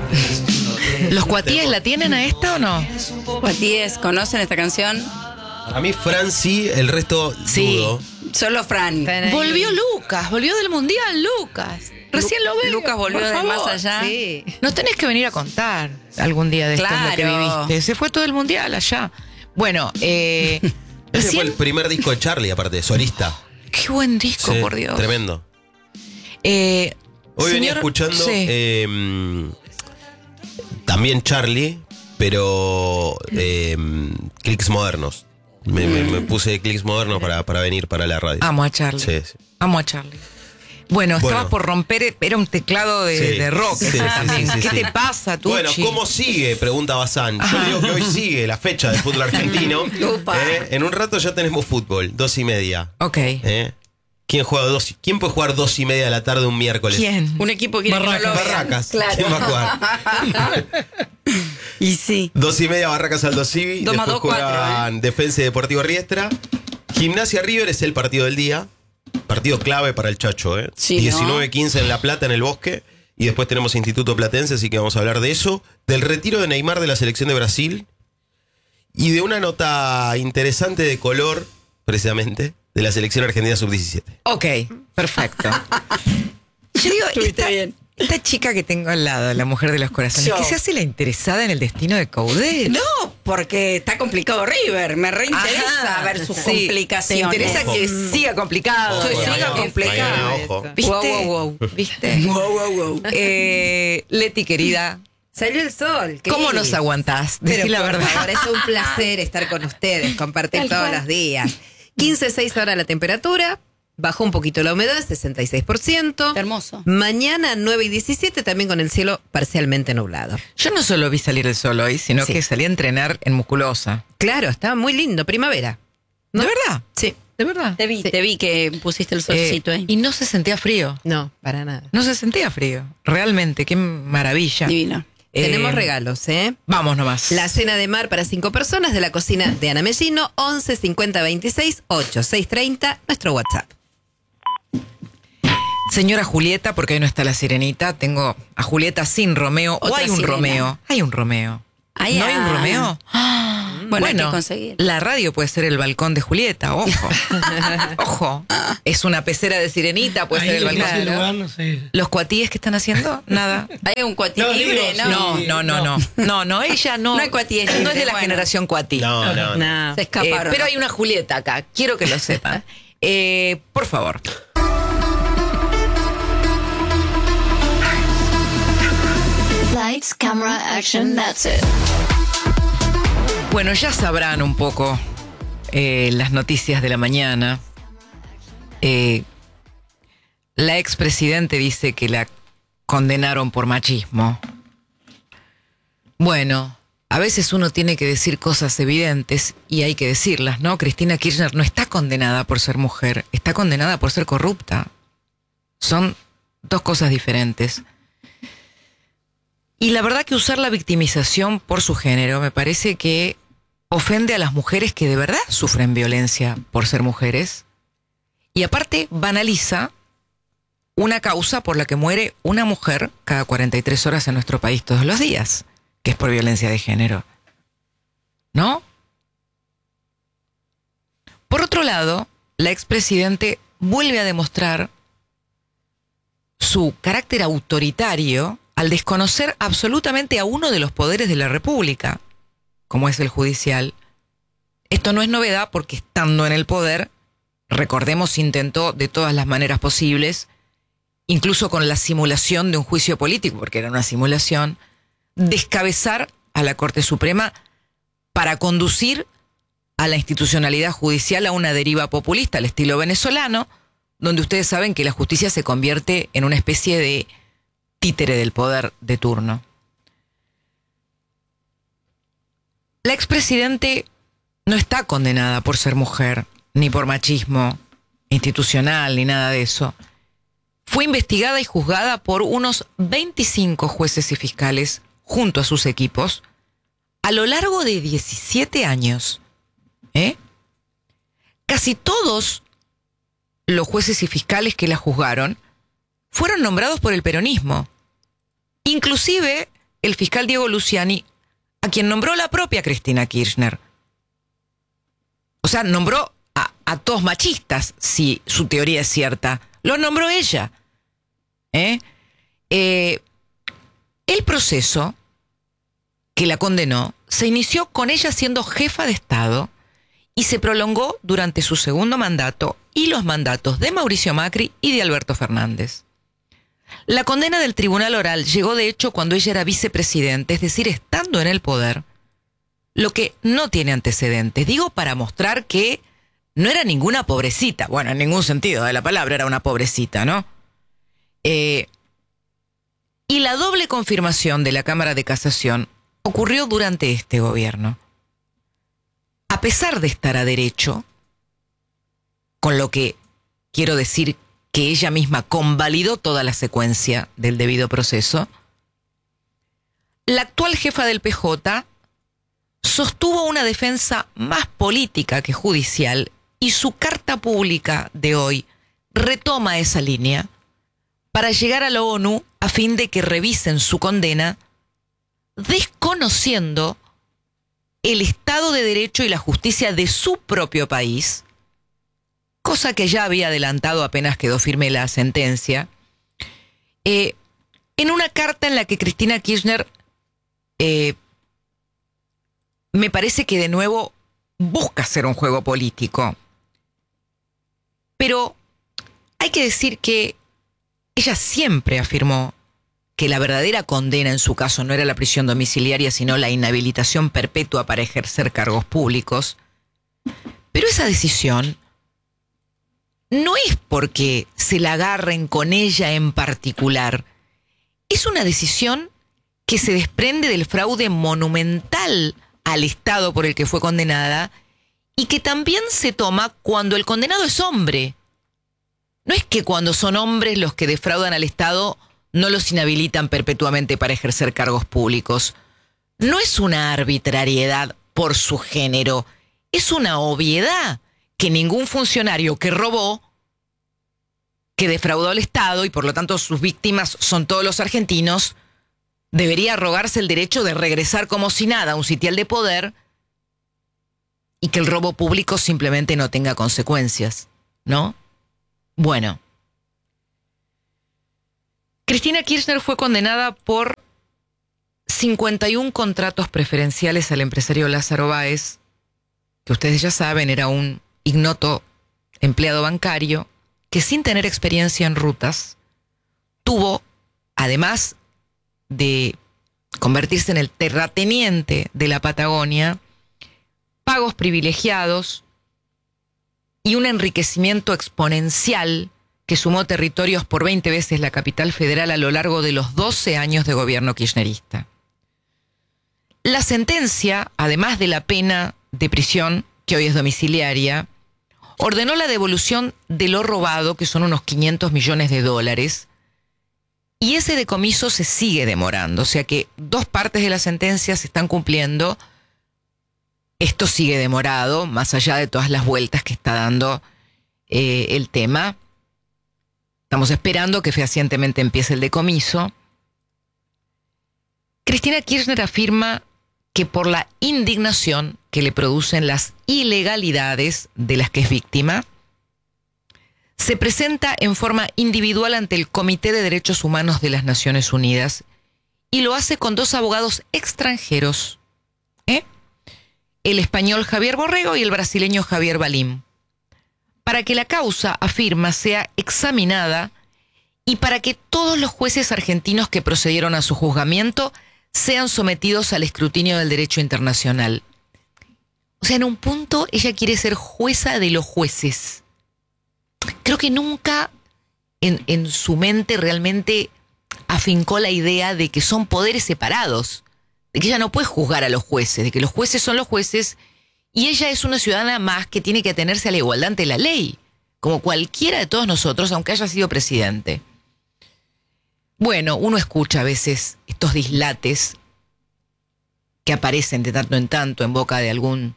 ¿Los cuatíes la tienen a esta o no? Cuatíes, ¿conocen esta canción? A mí Fran sí, el resto Sí. dudo. Solo Fran. Volvió Lucas, volvió del Mundial, Lucas. Recién lo veo. Lucas volvió por de favor. más allá. Sí. Nos tenés que venir a contar algún día de esto lo que Claro. viviste. Se fue todo el Mundial allá. Bueno, Ese fue recién... el primer disco de Charlie, aparte, solista. Qué buen disco, Sí, por Dios. tremendo. Eh, Hoy venía señor- escuchando Sí. también Charlie, pero clics modernos. Me puse clics modernos para venir para la radio. Amo a Charlie. Sí, sí. Amo a Charlie. Bueno, estabas Bueno. por romper, era un teclado Sí, de rock. sí, ese sí, también. sí, sí, ¿Qué sí. te pasa, Tucci? Bueno, ¿cómo sigue? Pregunta Bazán. Yo digo que hoy sigue la fecha del fútbol argentino. Upa. En un rato ya tenemos fútbol, 2:30. Ok. ¿Quién puede jugar 2:30 de la tarde un miércoles? ¿Quién? Un equipo que no lo vean. Barracas. Claro. ¿Quién va a jugar? Y sí. 2:30 Barracas Aldo Civi. 2 más Después 2, 4, juegan Defensa y Deportivo Riestra. Gimnasia River es el partido del día. Partido clave para el Chacho, Sí, 19:15 en La Plata, en el Bosque. Y después tenemos Instituto Platense, así que vamos a hablar de eso. Del retiro de Neymar de la selección de Brasil. Y de una nota interesante de color, precisamente, de la selección argentina sub-17. Ok, perfecto. Yo digo, Estuviste bien. esta chica que tengo al lado, la mujer de los corazones, Yo. ¿qué se hace la interesada en el destino de Coudet? No, porque está complicado River. Me reinteresa Ajá. ver sus Sí, complicaciones. Te interesa Ojo. que siga complicado. Sí, Mañana, siga complicado. mañana, ojo. ¿Viste? Wow, wow, wow. ¿Viste? Wow, wow, wow. Leti, querida, Salió el sol. ¿qué ¿cómo es? nos aguantás? Decí Pero la por verdad. favor, es un placer estar con ustedes, compartir todos los días. 15:06 ahora la temperatura, bajó un poquito la humedad, 66%. Hermoso. Mañana 9:17 también con el cielo parcialmente nublado. Yo no solo vi salir el sol hoy, sino Sí. que salí a entrenar en musculosa. Claro, estaba muy lindo, primavera. ¿De verdad? Sí. ¿De verdad? Te vi que pusiste el solcito ahí. Y no se sentía frío. No, para nada. No se sentía frío. Realmente, qué maravilla. Divino. Tenemos regalos, ¿eh? Vamos nomás. La cena de mar para 5 personas de la cocina de Ana Mellino, 11 50 26 8 630, nuestro WhatsApp. Señora Julieta, porque hoy no está la sirenita, tengo a Julieta sin Romeo. ¿O Otra hay un sirena. Romeo? Hay un Romeo. Ay, ¿No hay un ah. Romeo? Bueno, hay que conseguir. La radio puede ser el balcón de Julieta, ojo. Ojo. Es una pecera de sirenita, puede ser el Ahí en ese balcón. lugar, no sé. ¿Los cuatíes que están haciendo? Nada. Hay un cuatí No, libre, digo, ¿no? sí. No, ella no. No hay cuatíes No es de libres, la bueno. generación cuatí. No, no, no. No. Se escaparon. Pero hay una Julieta acá, quiero que lo sepan. Por favor. Lights, camera, action, that's it. Bueno, ya sabrán un poco las noticias de la mañana. La expresidente dice que la condenaron por machismo. Bueno, a veces uno tiene que decir cosas evidentes y hay que decirlas, ¿no? Cristina Kirchner no está condenada por ser mujer, está condenada por ser corrupta. Son dos cosas diferentes. Y la verdad que usar la victimización por su género me parece que ofende a las mujeres que de verdad sufren violencia por ser mujeres. Y aparte banaliza una causa por la que muere una mujer cada 43 horas en nuestro país todos los días, que es por violencia de género. ¿No? Por otro lado, la expresidente vuelve a demostrar su carácter autoritario al desconocer absolutamente a uno de los poderes de la República, como es el judicial. Esto no es novedad porque estando en el poder, recordemos, intentó de todas las maneras posibles, incluso con la simulación de un juicio político, porque era una simulación, descabezar a la Corte Suprema para conducir a la institucionalidad judicial a una deriva populista al estilo venezolano, donde ustedes saben que la justicia se convierte en una especie de títere del poder de turno. La expresidente no está condenada por ser mujer, ni por machismo institucional, ni nada de eso. Fue investigada y juzgada por unos 25 jueces y fiscales junto a sus equipos a lo largo de 17 años. Casi todos los jueces y fiscales que la juzgaron fueron nombrados por el peronismo. Inclusive el fiscal Diego Luciani, a quien nombró la propia Cristina Kirchner. O sea, nombró a todos machistas, si su teoría es cierta. Lo nombró ella. El proceso que la condenó se inició con ella siendo jefa de Estado y se prolongó durante su segundo mandato y los mandatos de Mauricio Macri y de Alberto Fernández. La condena del Tribunal Oral llegó de hecho cuando ella era vicepresidente, es decir, estando en el poder, lo que no tiene antecedentes. Digo para mostrar que no era ninguna pobrecita. Bueno, en ningún sentido de la palabra era una pobrecita, ¿no? Y la doble confirmación de la Cámara de Casación ocurrió durante este gobierno. A pesar de estar a derecho, con lo que quiero decir que ella misma convalidó toda la secuencia del debido proceso, la actual jefa del PJ sostuvo una defensa más política que judicial y su carta pública de hoy retoma esa línea para llegar a la ONU a fin de que revisen su condena, desconociendo el Estado de Derecho y la justicia de su propio país, cosa que ya había adelantado apenas quedó firme la sentencia, en una carta en la que Cristina Kirchner me parece que de nuevo busca hacer un juego político. Pero hay que decir que ella siempre afirmó que la verdadera condena en su caso no era la prisión domiciliaria, sino la inhabilitación perpetua para ejercer cargos públicos. Pero esa decisión no es porque se la agarren con ella en particular. Es una decisión que se desprende del fraude monumental al Estado por el que fue condenada y que también se toma cuando el condenado es hombre. No es que cuando son hombres los que defraudan al Estado no los inhabilitan perpetuamente para ejercer cargos públicos. No es una arbitrariedad por su género, es una obviedad que ningún funcionario que robó, que defraudó al Estado y por lo tanto sus víctimas son todos los argentinos, debería arrogarse el derecho de regresar como si nada a un sitial de poder y que el robo público simplemente no tenga consecuencias, ¿no? Bueno, Cristina Kirchner fue condenada por 51 contratos preferenciales al empresario Lázaro Báez, que ustedes ya saben era un ignoto empleado bancario que sin tener experiencia en rutas tuvo, además de convertirse en el terrateniente de la Patagonia, pagos privilegiados y un enriquecimiento exponencial que sumó territorios por 20 veces la capital federal a lo largo de los 12 años de gobierno kirchnerista. La sentencia, además de la pena de prisión, que hoy es domiciliaria, ordenó la devolución de lo robado, que son unos $500 millones, y ese decomiso se sigue demorando, o sea que 2 partes de la sentencia se están cumpliendo. Esto sigue demorado, más allá de todas las vueltas que está dando el tema. Estamos esperando que fehacientemente empiece el decomiso. Cristina Kirchner afirma que por la indignación que le producen las ilegalidades de las que es víctima, se presenta en forma individual ante el Comité de Derechos Humanos de las Naciones Unidas y lo hace con 2 abogados extranjeros, el español Javier Borrego y el brasileño Javier Balim, para que la causa, afirma, sea examinada y para que todos los jueces argentinos que procedieron a su juzgamiento sean sometidos al escrutinio del derecho internacional. O sea, en un punto ella quiere ser jueza de los jueces. Creo que nunca en su mente realmente afincó la idea de que son poderes separados, de que ella no puede juzgar a los jueces, de que los jueces son los jueces y ella es una ciudadana más que tiene que atenerse a la igualdad ante la ley, como cualquiera de todos nosotros, aunque haya sido presidente. Bueno, uno escucha a veces estos dislates que aparecen de tanto en tanto en boca de algún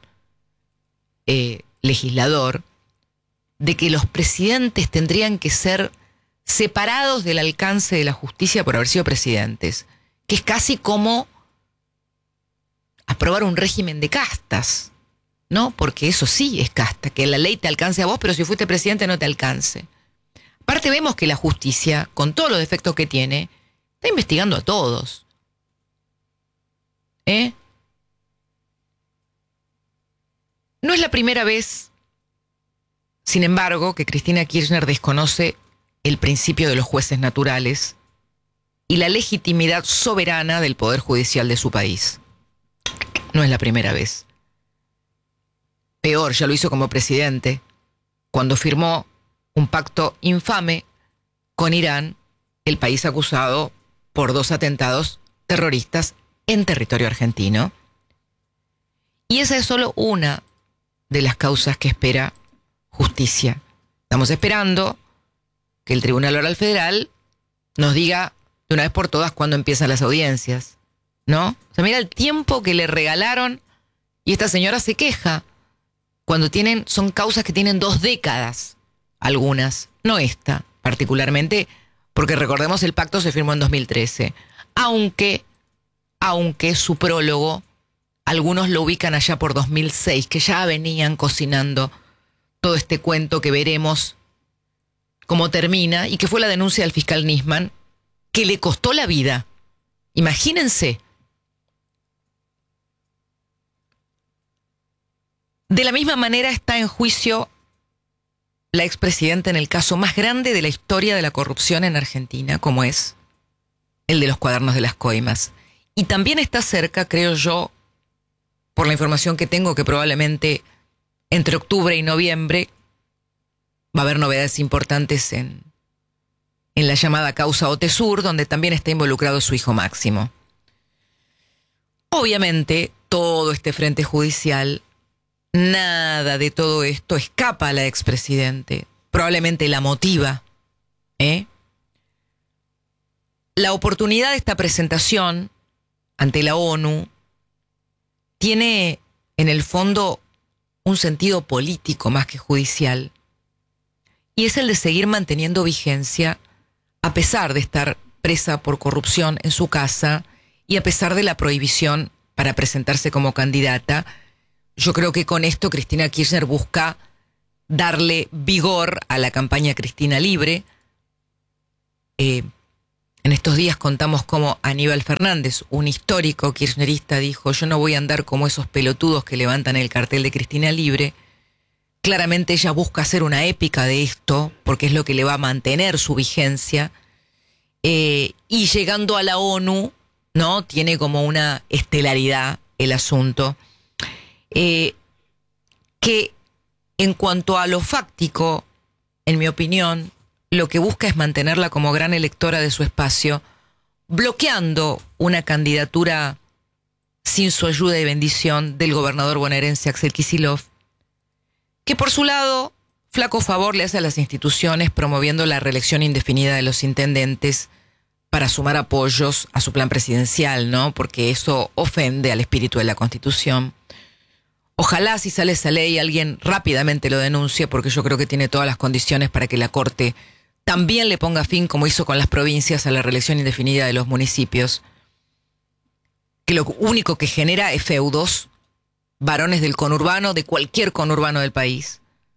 legislador, de que los presidentes tendrían que ser separados del alcance de la justicia por haber sido presidentes, que es casi como aprobar un régimen de castas, ¿no? Porque eso sí es casta, que la ley te alcance a vos, pero si fuiste presidente no te alcance. Aparte vemos que la justicia, con todos los defectos que tiene, está investigando a todos. No es la primera vez, sin embargo, que Cristina Kirchner desconoce el principio de los jueces naturales y la legitimidad soberana del Poder Judicial de su país. No es la primera vez. Peor, ya lo hizo como presidente, cuando firmó un pacto infame con Irán, el país acusado por 2 atentados terroristas en territorio argentino. Y esa es solo una de las causas que espera justicia. Estamos esperando que el Tribunal Oral Federal nos diga de una vez por todas cuándo empiezan las audiencias, ¿no? O sea, mira el tiempo que le regalaron y esta señora se queja cuando son causas que tienen 2 décadas, algunas, no esta particularmente, porque recordemos el pacto se firmó en 2013, aunque su prólogo, algunos lo ubican allá por 2006, que ya venían cocinando todo este cuento que veremos cómo termina y que fue la denuncia del fiscal Nisman, que le costó la vida. Imagínense. De la misma manera está en juicio la expresidenta en el caso más grande de la historia de la corrupción en Argentina, como es el de los cuadernos de las coimas. Y también está cerca, creo yo, por la información que tengo, que probablemente entre octubre y noviembre va a haber novedades importantes en la llamada causa Otesur, donde también está involucrado su hijo Máximo. Obviamente, todo este frente judicial, nada de todo esto escapa a la expresidente. Probablemente la motiva. La oportunidad de esta presentación ante la ONU tiene en el fondo un sentido político más que judicial. Y es el de seguir manteniendo vigencia a pesar de estar presa por corrupción en su casa y a pesar de la prohibición para presentarse como candidata. Yo creo que con esto Cristina Kirchner busca darle vigor a la campaña Cristina Libre. En estos días contamos cómo Aníbal Fernández, un histórico kirchnerista, dijo: yo no voy a andar como esos pelotudos que levantan el cartel de Cristina Libre. Claramente ella busca hacer una épica de esto, porque es lo que le va a mantener su vigencia. Y llegando a la ONU, ¿no? Tiene como una estelaridad el asunto. Que en cuanto a lo fáctico, en mi opinión, lo que busca es mantenerla como gran electora de su espacio, bloqueando una candidatura sin su ayuda y bendición del gobernador bonaerense Axel Kicillof, que por su lado, flaco favor le hace a las instituciones promoviendo la reelección indefinida de los intendentes para sumar apoyos a su plan presidencial, ¿no? Porque eso ofende al espíritu de la Constitución. Ojalá si sale esa ley alguien rápidamente lo denuncie, porque yo creo que tiene todas las condiciones para que la Corte también le ponga fin, como hizo con las provincias, a la reelección indefinida de los municipios, que lo único que genera es feudos, varones del conurbano, de cualquier conurbano del país.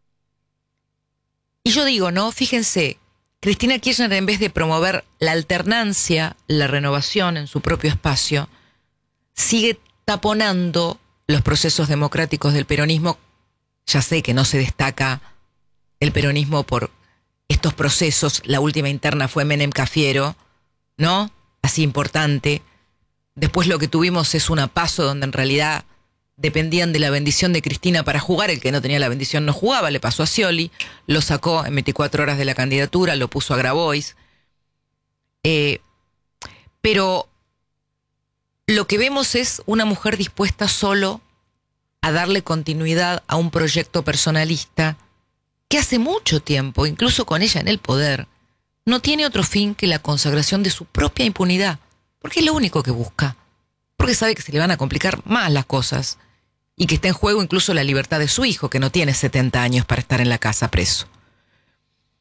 Y yo digo, ¿no? Fíjense, Cristina Kirchner, en vez de promover la alternancia, la renovación en su propio espacio, sigue taponando los procesos democráticos del peronismo. Ya sé que no se destaca el peronismo por estos procesos. La última interna fue Menem Cafiero, ¿no? Así importante. Después lo que tuvimos es una PASO donde en realidad dependían de la bendición de Cristina para jugar. El que no tenía la bendición no jugaba. Le pasó a Scioli, lo sacó en 24 horas de la candidatura, lo puso a Grabois. Pero lo que vemos es una mujer dispuesta solo a darle continuidad a un proyecto personalista que hace mucho tiempo, incluso con ella en el poder, no tiene otro fin que la consagración de su propia impunidad, porque es lo único que busca, porque sabe que se le van a complicar más las cosas y que está en juego incluso la libertad de su hijo, que no tiene 70 años para estar en la casa preso.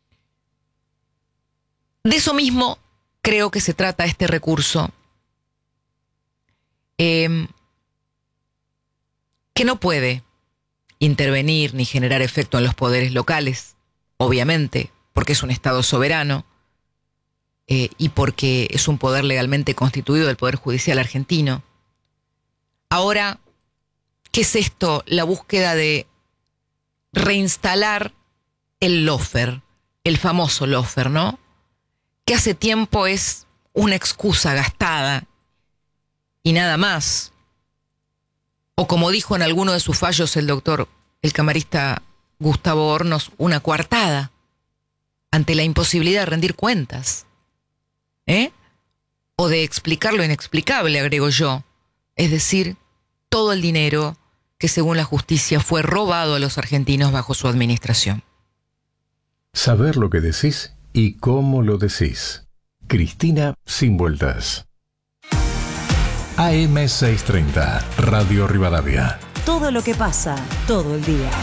De eso mismo creo que se trata este recurso que no puede intervenir ni generar efecto en los poderes locales, obviamente, porque es un Estado soberano y porque es un poder legalmente constituido del Poder Judicial argentino. Ahora, ¿qué es esto? La búsqueda de reinstalar el lawfare, el famoso lawfare, ¿no? Que hace tiempo es una excusa gastada y nada más. O como dijo en alguno de sus fallos el camarista Gustavo Hornos, una coartada ante la imposibilidad de rendir cuentas. O de explicar lo inexplicable, agrego yo. Es decir, todo el dinero que según la justicia fue robado a los argentinos bajo su administración. Saber lo que decís y cómo lo decís. Cristina Sin Vueltas. AM630, Radio Rivadavia. Todo lo que pasa, todo el día.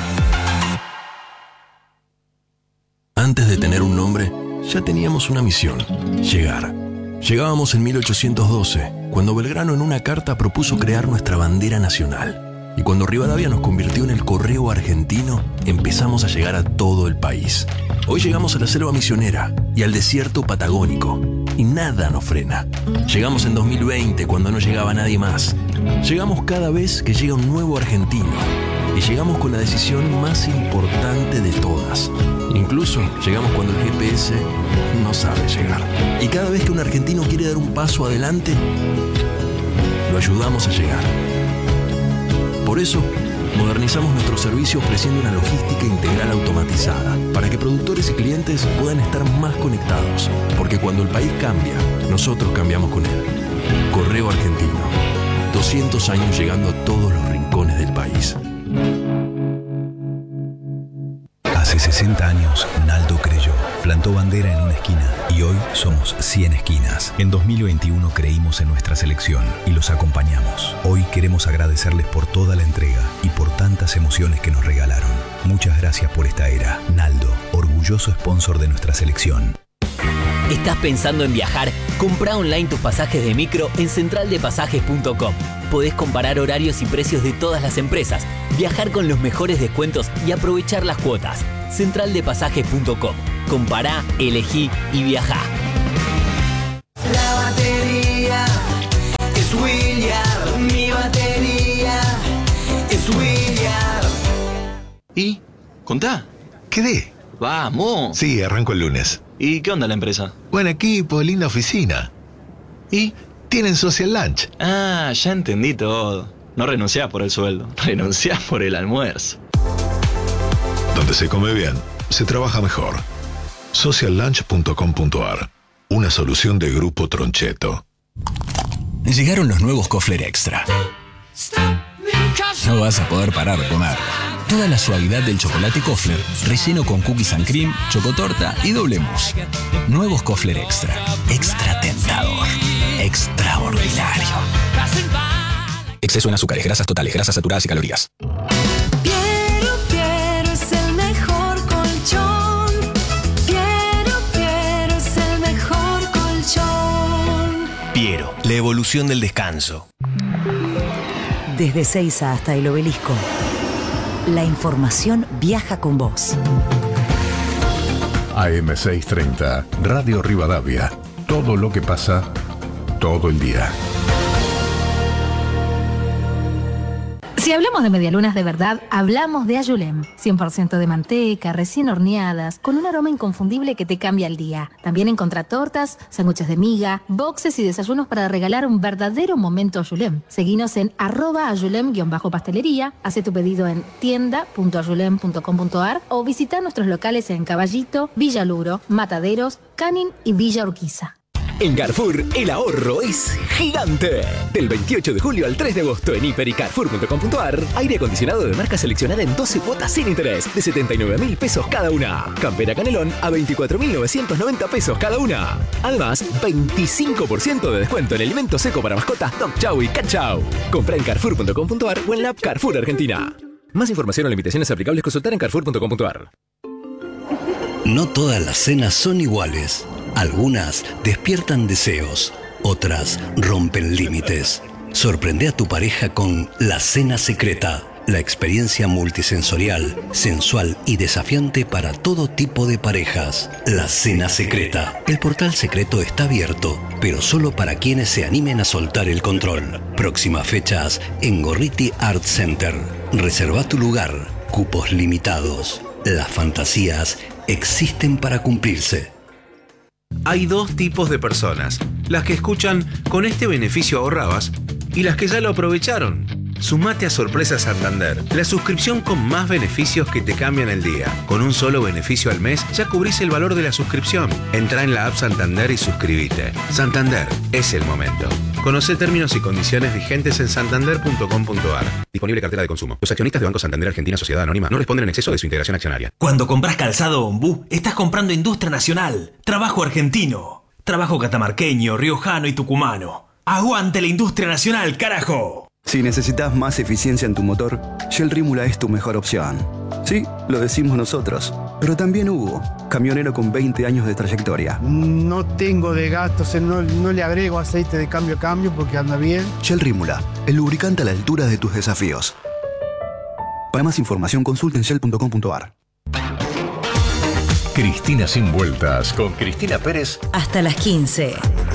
Antes de tener un nombre, ya teníamos una misión: llegar. Llegábamos en 1812, cuando Belgrano en una carta propuso crear nuestra bandera nacional. Y cuando Rivadavia nos convirtió en el correo argentino, empezamos a llegar a todo el país. Hoy llegamos a la selva misionera y al desierto patagónico, y nada nos frena. Llegamos en 2020, cuando no llegaba nadie más. Llegamos cada vez que llega un nuevo argentino. Y llegamos con la decisión más importante de todas. Incluso llegamos cuando el GPS no sabe llegar. Y cada vez que un argentino quiere dar un paso adelante, lo ayudamos a llegar. Por eso, modernizamos nuestro servicio ofreciendo una logística integral automatizada para que productores y clientes puedan estar más conectados. Porque cuando el país cambia, nosotros cambiamos con él. Correo Argentino. 200 años llegando a todos los rincones del país. Hace 60 años, Naldo creyó, plantó bandera en una esquina y hoy somos 100 esquinas. En 2021 creímos en nuestra selección y los acompañamos. Hoy queremos agradecerles por toda la entrega y por tantas emociones que nos regalaron. Muchas gracias por esta era. Naldo, orgulloso sponsor de nuestra selección. ¿Estás pensando en viajar? Comprá online tus pasajes de micro en centraldepasajes.com. Podés comparar horarios y precios de todas las empresas, viajar con los mejores descuentos y aprovechar las cuotas. Centraldepasajes.com. Compará, elegí y viajá. La batería es William, mi batería es William. ¿Y? ¿Contá? ¿Qué? ¡Vamos! Sí, arranco el lunes. ¿Y qué onda la empresa? Buen equipo, linda oficina. ¿Y? Tienen social lunch. Ah, ya entendí todo. No renunciás por el sueldo, renunciás por el almuerzo. Donde se come bien, se trabaja mejor. Sociallunch.com.ar. Una solución de Grupo Troncheto. Llegaron los nuevos Kofler Extra. No vas a poder parar de comer. Toda la suavidad del chocolate Kofler, relleno con cookies and cream, chocotorta y doble mousse. Nuevos Kofler Extra. Extra tentador. Extraordinario. Exceso en azúcares, grasas totales, grasas saturadas y calorías. Piero es el mejor colchón. Piero es el mejor colchón. Piero, la evolución del descanso. Desde Seiza hasta el Obelisco, la información viaja con vos. AM630, Radio Rivadavia. Todo lo que pasa, todo el día. Si hablamos de medialunas de verdad, hablamos de Ayulem. 100% de manteca, recién horneadas, con un aroma inconfundible que te cambia el día. También encontrá tortas, sándwiches de miga, boxes y desayunos para regalar un verdadero momento Ayulem. Seguinos en @ayulem_pastelería, hace tu pedido en tienda.ayulem.com.ar o visita nuestros locales en Caballito, Villa Luro, Mataderos, Canin y Villa Urquiza. En Carrefour, el ahorro es gigante. Del 28 de julio al 3 de agosto en hiper y carrefour.com.ar, aire acondicionado de marca seleccionada en 12 cuotas sin interés, de 79.000 pesos cada una. Campera Canelón a 24.990 pesos cada una. Además, 25% de descuento en alimento seco para mascotas Dog Chow y Cat Chow. Compra en carrefour.com.ar o en la app Carrefour Argentina. Más información o limitaciones aplicables, consultar en carrefour.com.ar. No todas las cenas son iguales. Algunas despiertan deseos, otras rompen límites. Sorprende a tu pareja con La Cena Secreta. La experiencia multisensorial, sensual y desafiante para todo tipo de parejas. La Cena Secreta. El portal secreto está abierto, pero solo para quienes se animen a soltar el control. Próximas fechas en Gorriti Art Center. Reserva tu lugar. Cupos limitados. Las fantasías existen para cumplirse. Hay dos tipos de personas. Las que escuchan "con este beneficio ahorrabas" y las que ya lo aprovecharon. Sumate a Sorpresa Santander, la suscripción con más beneficios que te cambian el día. Con un solo beneficio al mes ya cubrís el valor de la suscripción. Entrá en la app Santander y suscríbete. Santander, es el momento. Conocé términos y condiciones vigentes en santander.com.ar. Disponible cartera de consumo. Los accionistas de Banco Santander Argentina Sociedad Anónima no responden en exceso de su integración accionaria. Cuando compras calzado Ombú, estás comprando industria nacional, trabajo argentino, trabajo catamarqueño, riojano y tucumano. ¡Aguante la industria nacional, carajo! Si necesitas más eficiencia en tu motor, Shell Rímula es tu mejor opción. Sí, lo decimos nosotros, pero también Hugo, camionero con 20 años de trayectoria. No tengo de gastos, no le agrego aceite de cambio a cambio porque anda bien. Shell Rímula, el lubricante a la altura de tus desafíos. Para más información consulta en shell.com.ar. Cristina sin vueltas con Cristina Pérez. Hasta las 15.